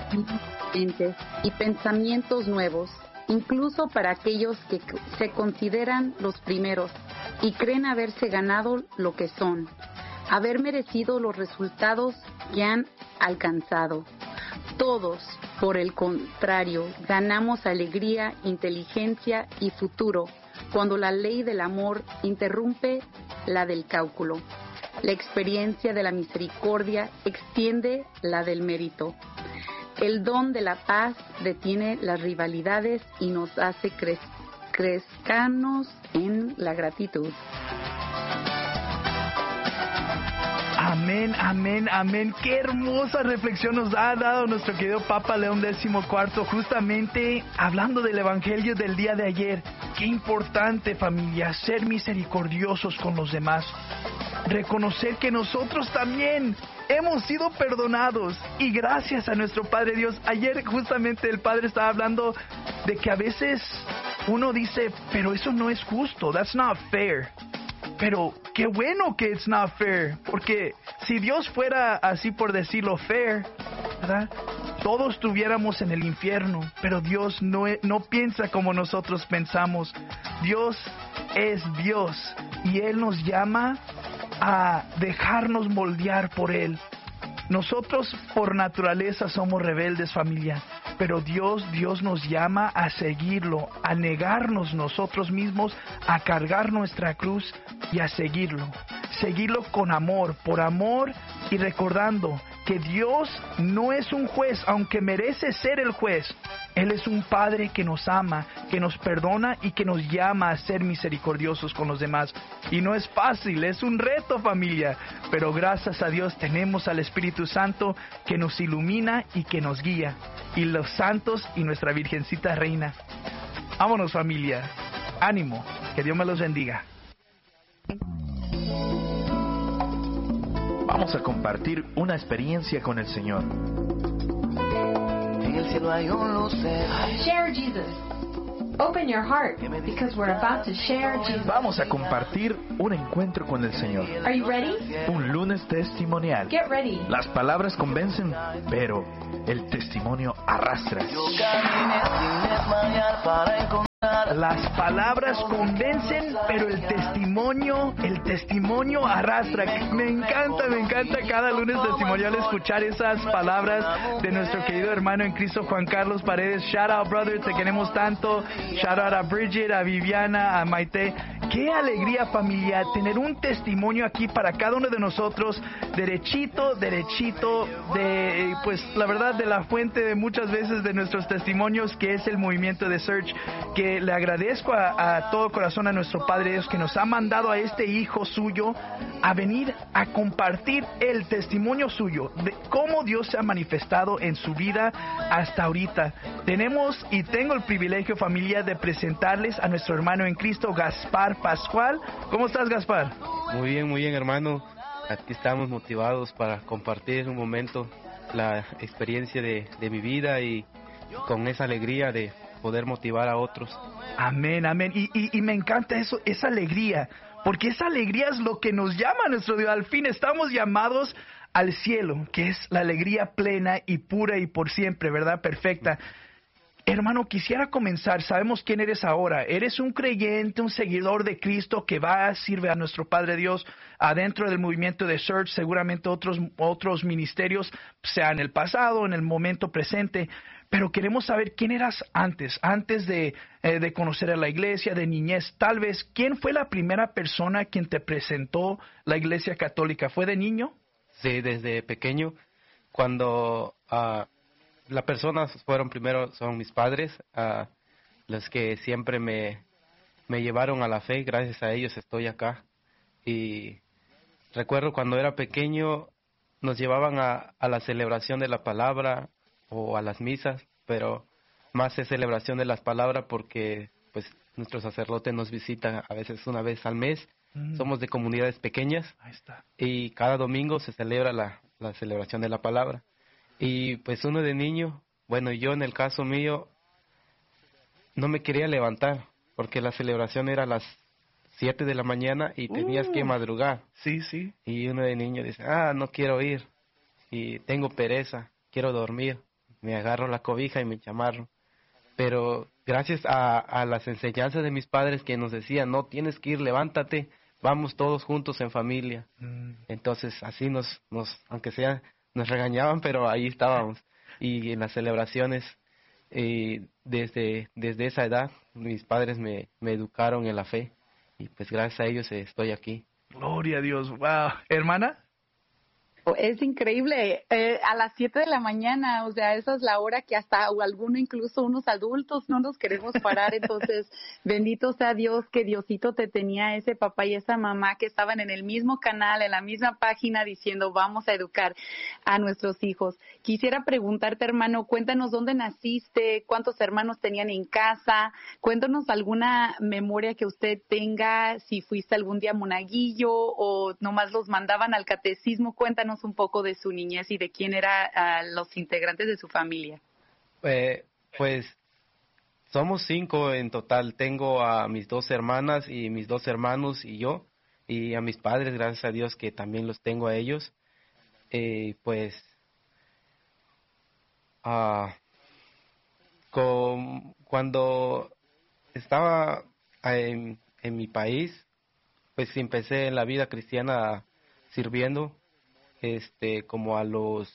mentes y pensamientos nuevos, incluso para aquellos que se consideran los primeros y creen haberse ganado lo que son, haber merecido los resultados que han alcanzado. Todos, por el contrario, ganamos alegría, inteligencia y futuro cuando la ley del amor interrumpe la del cálculo. La experiencia de la misericordia extiende la del mérito. El don de la paz detiene las rivalidades y nos hace crezcanos en la gratitud. Amén, amén, amén. Qué hermosa reflexión nos ha dado nuestro querido Papa León XIV, justamente hablando del Evangelio del día de ayer. Qué importante, familia, ser misericordiosos con los demás. Reconocer que nosotros también hemos sido perdonados y gracias a nuestro Padre Dios. Ayer justamente el Padre estaba hablando de que a veces uno dice, pero eso no es justo, that's not fair. Pero qué bueno que it's not fair, porque si Dios fuera así por decirlo fair, ¿verdad? Todos estuviéramos en el infierno, pero Dios no piensa como nosotros pensamos. Dios es Dios y Él nos llama a dejarnos moldear por Él. Nosotros por naturaleza somos rebeldes, familia, pero Dios nos llama a seguirlo, a negarnos nosotros mismos, a cargar nuestra cruz y a seguirlo con amor, por amor y recordando que Dios no es un juez, aunque merece ser el juez. Él es un Padre que nos ama, que nos perdona y que nos llama a ser misericordiosos con los demás. Y no es fácil, es un reto, familia, pero gracias a Dios tenemos al Espíritu Santo que nos ilumina y que nos guía, y los santos y nuestra Virgencita Reina. Vámonos, familia, ánimo, que Dios me los bendiga. Vamos a compartir una experiencia con el Señor. En el cielo hay un lucero. Share Jesus. Open your heart because we're about to share Jesus. Vamos a compartir un encuentro con el Señor. Are you ready? Un lunes testimonial. Get ready. Las palabras convencen, pero el testimonio arrastra. Yo caminé sin desmayar para encontrar. Las palabras convencen, pero el testimonio arrastra. Me encanta cada lunes testimonial escuchar esas palabras de nuestro querido hermano en Cristo, Juan Carlos Paredes. Shout out, brother, te queremos tanto. Shout out a Bridget, a Viviana, a Maite. Qué alegría, familia, tener un testimonio aquí para cada uno de nosotros, derechito, de, pues, la verdad, de la fuente de muchas veces de nuestros testimonios, que es el movimiento de Search, que le agradezco a todo corazón a nuestro Padre Dios que nos ha mandado a este hijo suyo a venir a compartir el testimonio suyo de cómo Dios se ha manifestado en su vida hasta ahorita. Tenemos y tengo el privilegio, familia, de presentarles a nuestro hermano en Cristo, Gaspar Pascual. ¿Cómo estás, Gaspar? Muy bien, hermano. Aquí estamos motivados para compartir un momento la experiencia de mi vida y con esa alegría de poder motivar a otros. Amén. Y me encanta eso, esa alegría, porque esa alegría es lo que nos llama a nuestro Dios. Al fin estamos llamados al cielo, que es la alegría plena y pura y por siempre, ¿verdad? Perfecta. Hermano, quisiera comenzar. Sabemos quién eres ahora. Eres un creyente, un seguidor de Cristo que sirve a nuestro Padre Dios adentro del movimiento de Search, seguramente otros ministerios, sea en el pasado, en el momento presente. Pero queremos saber quién eras antes de conocer a la iglesia, de niñez. Tal vez, ¿quién fue la primera persona quien te presentó la iglesia católica? ¿Fue de niño? Sí, desde pequeño. Cuando las personas son mis padres, los que siempre me llevaron a la fe. Gracias a ellos estoy acá. Y recuerdo cuando era pequeño nos llevaban a la celebración de la palabra o a las misas, pero más es celebración de las palabras porque pues nuestro sacerdote nos visita a veces una vez al mes. Somos de comunidades pequeñas. Ahí está. Y cada domingo se celebra la celebración de la palabra. Y pues uno de niño, bueno, yo en el caso mío no me quería levantar porque la celebración era a las 7 de la mañana y tenías que madrugar. Sí. Y uno de niño dice, no quiero ir y tengo pereza, quiero dormir. me agarro la cobija y me chamarro. Pero gracias a las enseñanzas de mis padres que nos decían, no, tienes que ir, levántate, vamos todos juntos en familia. Entonces así aunque sea, nos regañaban, pero ahí estábamos. Y en las celebraciones, desde esa edad, mis padres me educaron en la fe. Y pues gracias a ellos estoy aquí. Gloria a Dios. Wow. Hermana. Es increíble, a las 7 de la mañana, o sea, esa es la hora que hasta o alguno, incluso unos adultos, no nos queremos parar. Entonces, bendito sea Dios que Diosito te tenía ese papá y esa mamá que estaban en el mismo canal, en la misma página, diciendo vamos a educar a nuestros hijos. Quisiera preguntarte, hermano, cuéntanos dónde naciste, cuántos hermanos tenían en casa, cuéntanos alguna memoria que usted tenga, si fuiste algún día monaguillo o nomás los mandaban al catecismo. Cuéntanos un poco de su niñez y de quién eran los integrantes de su familia. Pues somos 5 en total. Tengo a mis 2 hermanas y mis 2 hermanos y yo, y a mis padres, gracias a Dios que también los tengo a ellos. Cuando estaba en mi país, pues empecé en la vida cristiana sirviendo, como a los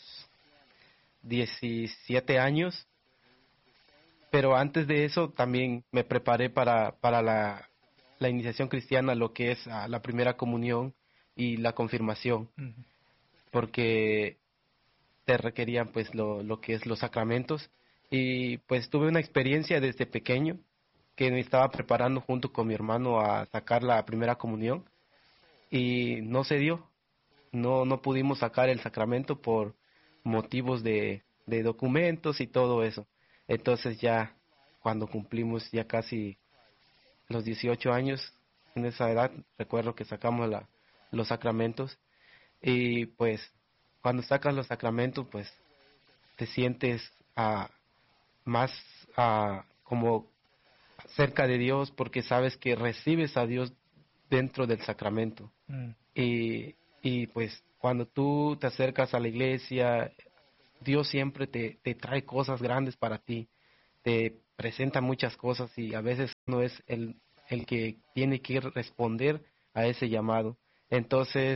17 años, pero antes de eso también me preparé para la iniciación cristiana, lo que es la primera comunión y la confirmación, porque te requerían pues lo que es los sacramentos, y pues tuve una experiencia desde pequeño que me estaba preparando junto con mi hermano a sacar la primera comunión y no se dio. No pudimos sacar el sacramento por motivos de documentos y todo eso. Entonces ya cuando cumplimos ya casi los 18 años, en esa edad, recuerdo que sacamos los sacramentos, y pues cuando sacas los sacramentos pues te sientes más como cerca de Dios, porque sabes que recibes a Dios dentro del sacramento. Y pues cuando tú te acercas a la iglesia, Dios siempre te trae cosas grandes para ti, te presenta muchas cosas, y a veces no es el que tiene que responder a ese llamado. Entonces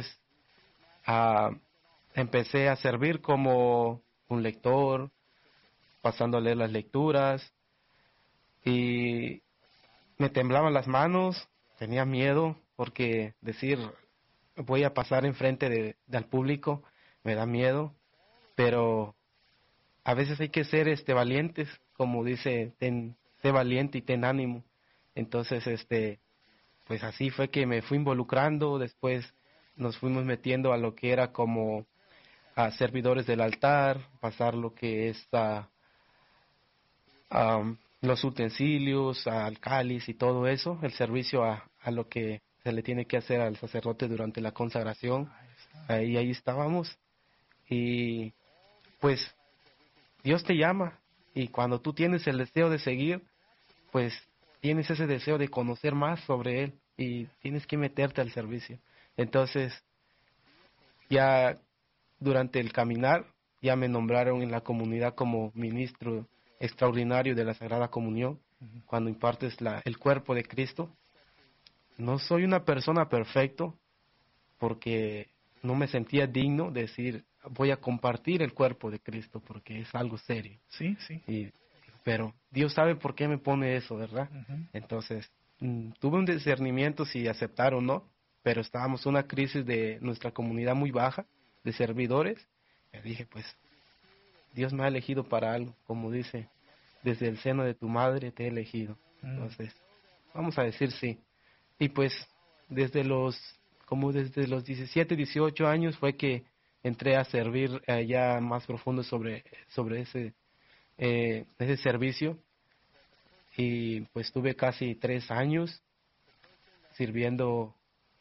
empecé a servir como un lector, pasando a leer las lecturas, y me temblaban las manos, tenía miedo, porque decir voy a pasar enfrente del público me da miedo, pero a veces hay que ser valientes, como dice, sé valiente y ten ánimo. Entonces pues así fue que me fui involucrando. Después nos fuimos metiendo a lo que era como a servidores del altar, pasar lo que es los utensilios, al cáliz y todo eso, el servicio a lo que se le tiene que hacer al sacerdote durante la consagración. Ahí estábamos, y pues Dios te llama, y cuando tú tienes el deseo de seguir, pues tienes ese deseo de conocer más sobre Él, y tienes que meterte al servicio. Entonces ya durante el caminar ya me nombraron en la comunidad como ministro extraordinario de la Sagrada Comunión, cuando impartes el cuerpo de Cristo. No soy una persona perfecta, porque no me sentía digno de decir voy a compartir el cuerpo de Cristo, porque es algo serio. Sí. Pero Dios sabe por qué me pone eso, ¿verdad? Entonces tuve un discernimiento si aceptar o no, pero estábamos en una crisis de nuestra comunidad muy baja de servidores. Y dije, pues Dios me ha elegido para algo, como dice, desde el seno de tu madre te he elegido. Entonces vamos a decir sí. Y pues desde los 17, 18 años fue que entré a servir ya más profundo sobre ese servicio, y pues tuve casi 3 años sirviendo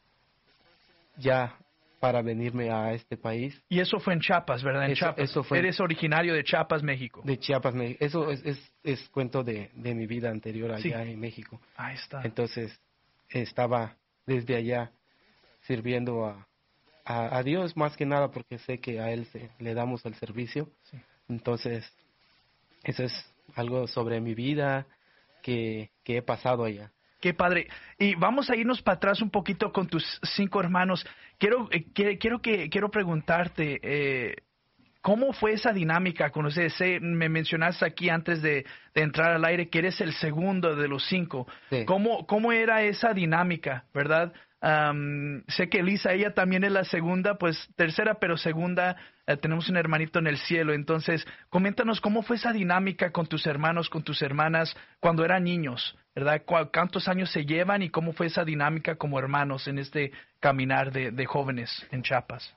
ya para venirme a este país. Y eso fue en Chiapas, ¿verdad? En Chiapas. Eso fue. Eres originario de Chiapas, México. De Chiapas, México. Eso es cuento de mi vida anterior allá en México. Ahí está. Entonces estaba desde allá sirviendo a Dios, más que nada porque sé que a Él le damos el servicio. Entonces eso es algo sobre mi vida que he pasado allá. Qué padre. Y vamos a irnos para atrás un poquito con tus 5 hermanos. Quiero preguntarte, ¿cómo fue esa dinámica con ustedes? Me mencionaste aquí antes de entrar al aire que eres el segundo de los 5. Sí. ¿Cómo era esa dinámica, verdad? Sé que Lisa, ella también es la segunda, pues tercera, pero segunda. Tenemos un hermanito en el cielo. Entonces, coméntanos cómo fue esa dinámica con tus hermanos, con tus hermanas, cuando eran niños, ¿verdad? ¿Cuántos años se llevan y cómo fue esa dinámica como hermanos en este caminar de jóvenes en Chiapas?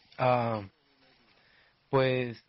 Pues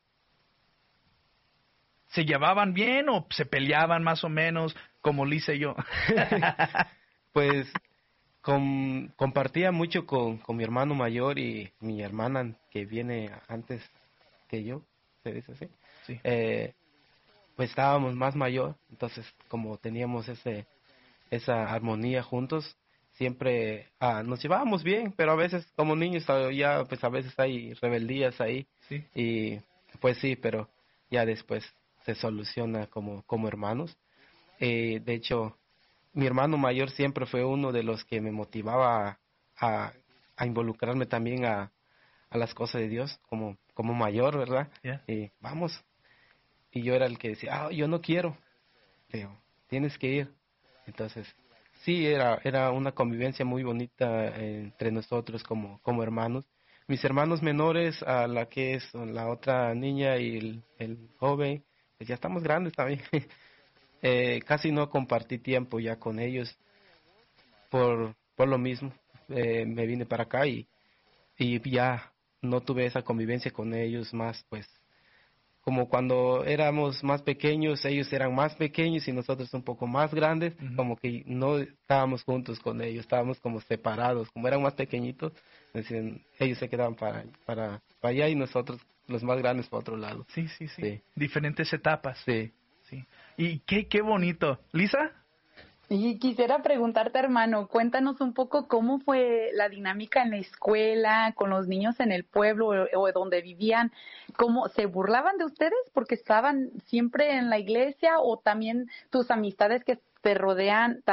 ¿se llevaban bien o se peleaban más o menos, como Lisa y yo? pues compartía mucho con mi hermano mayor y mi hermana que viene antes que yo, se dice así. Sí. Pues estábamos más mayor, entonces como teníamos esa armonía juntos, siempre nos llevábamos bien, pero a veces como niños ya pues a veces hay rebeldías ahí. Sí. Y pues sí, pero ya después se soluciona como hermanos. De hecho, mi hermano mayor siempre fue uno de los que me motivaba a involucrarme también a las cosas de Dios como mayor, ¿verdad? Yeah. Y vamos. Y yo era el que decía, yo no quiero. Pero tienes que ir. Entonces, sí, era una convivencia muy bonita entre nosotros como hermanos. Mis hermanos menores, a la que es la otra niña y el joven, pues ya estamos grandes también. Casi no compartí tiempo ya con ellos por lo mismo. Me vine para acá y ya no tuve esa convivencia con ellos más, pues, como cuando éramos más pequeños, ellos eran más pequeños y nosotros un poco más grandes, Uh-huh. como que no estábamos juntos con ellos, estábamos como separados, como eran más pequeñitos, decían, ellos se quedaban para allá y nosotros, los más grandes, para otro lado. Sí. Sí. Diferentes etapas. Sí. Sí. Y qué bonito. ¿Lisa? Y quisiera preguntarte, hermano, cuéntanos un poco cómo fue la dinámica en la escuela, con los niños en el pueblo o donde vivían. ¿Cómo se burlaban de ustedes porque estaban siempre en la iglesia o también tus amistades que te rodean